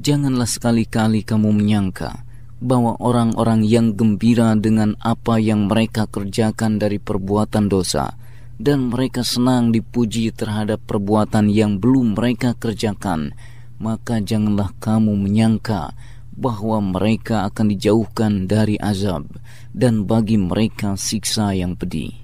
Janganlah sekali-kali kamu menyangka bahwa orang-orang yang gembira dengan apa yang mereka kerjakan dari perbuatan dosa, dan mereka senang dipuji terhadap perbuatan yang belum mereka kerjakan, maka janganlah kamu menyangka bahwa mereka akan dijauhkan dari azab, dan bagi mereka siksa yang pedih.